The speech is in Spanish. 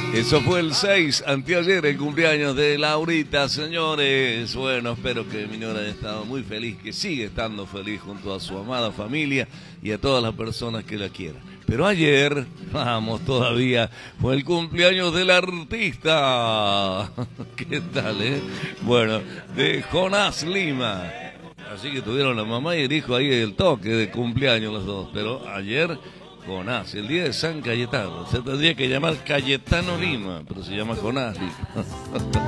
Eso fue el 6, anteayer, el cumpleaños de Laurita, señores. Bueno, espero que mi Nora haya estado muy feliz, que sigue estando feliz junto a su amada familia y a todas las personas que la quieran. Pero ayer, vamos, todavía fue el cumpleaños del artista. ¿Qué tal, Bueno, de Jonás Lima. Así que tuvieron la mamá y el hijo ahí el toque de cumpleaños los dos. Pero ayer, Jonás, el día de San Cayetano. Se tendría que llamar Cayetano Lima, pero se llama Jonás Lima.